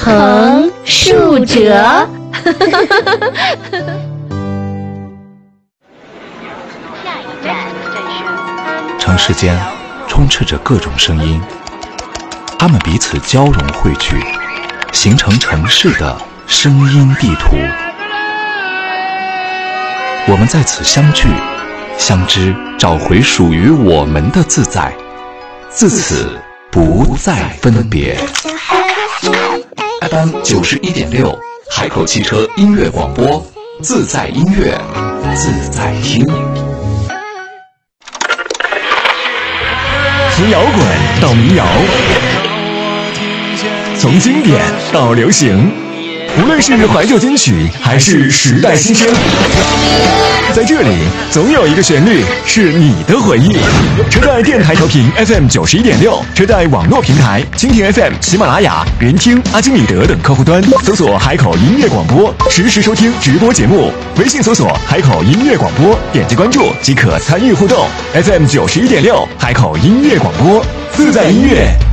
横竖折。 城市间充斥着各种声音，它们彼此交融汇聚，形成城市的声音地图。我们在此相聚、相知，找回属于我们的自在，自此不再分别。FM 91.6，海口汽车音乐广播，自在音乐，自在听。 从摇滚到民谣，从经典到流行，无论是怀旧金曲还是时代新声，在这里总有一个旋律是你的回忆。车载电台调频 FM 91.6，车载网络平台蜻蜓 FM、喜马拉雅、人听、阿基米德等客户端搜索海口音乐广播，实时收听直播节目。微信搜索海口音乐广播，点击关注即可参与互动。FM 91.6，海口音乐广播，自在音乐